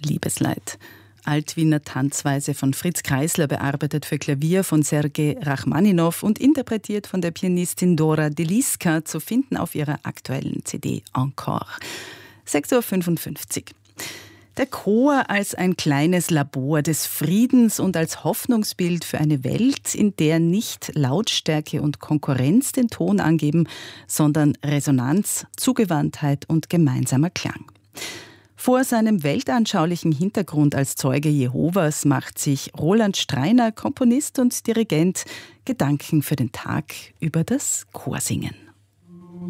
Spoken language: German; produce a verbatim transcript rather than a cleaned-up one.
Liebesleid. Altwiener Tanzweise von Fritz Kreisler, bearbeitet für Klavier von Sergei Rachmaninow und interpretiert von der Pianistin Dora Deliska, zu finden auf ihrer aktuellen C D Encore. sechs Uhr fünfundfünfzig. Der Chor als ein kleines Labor des Friedens und als Hoffnungsbild für eine Welt, in der nicht Lautstärke und Konkurrenz den Ton angeben, sondern Resonanz, Zugewandtheit und gemeinsamer Klang. Vor seinem weltanschaulichen Hintergrund als Zeuge Jehovas macht sich Roland Streiner, Komponist und Dirigent, Gedanken für den Tag über das Chorsingen.